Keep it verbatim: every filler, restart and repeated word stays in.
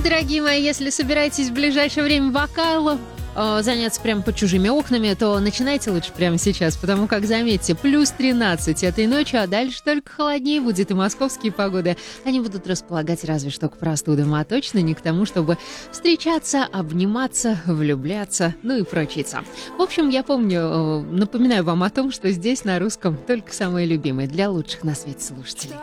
дорогие мои, если собираетесь в ближайшее время вокалом э, заняться прямо под чужими окнами, то начинайте лучше прямо сейчас, потому как, заметьте, плюс тринадцать этой ночью, а дальше только холоднее будет, и московские погоды, они будут располагать разве что к простудам, а точно не к тому, чтобы встречаться, обниматься, влюбляться, ну и прочиться. В общем, я помню, э, напоминаю вам о том, что здесь на русском только самые любимые, для лучших на свете слушателей.